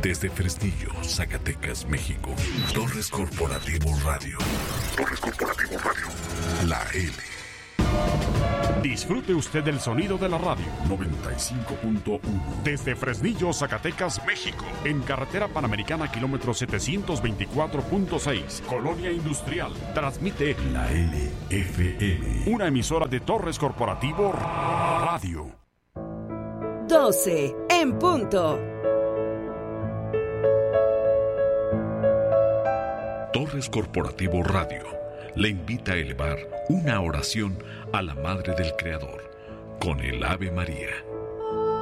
Desde Fresnillo, Zacatecas, México. Torres Corporativo Radio. Torres Corporativo Radio. La L. Disfrute usted del sonido de la radio. 95.1. Desde Fresnillo, Zacatecas, México. En carretera Panamericana, kilómetro 724.6. Colonia Industrial. Transmite La LFM. Una emisora de Torres Corporativo Radio. 12 en punto. Torres Corporativo Radio le invita a elevar una oración a la Madre del Creador con el Ave María.